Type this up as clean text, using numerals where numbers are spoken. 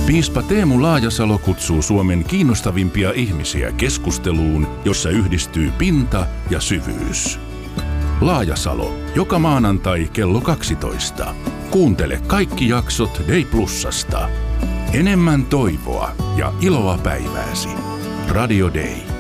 Piispa Teemu Laajasalo kutsuu Suomen kiinnostavimpia ihmisiä keskusteluun, jossa yhdistyy pinta ja syvyys. Laajasalo, joka maanantai kello 12. Kuuntele kaikki jaksot Day Plusasta. Enemmän toivoa ja iloa päivääsi. Radio Day.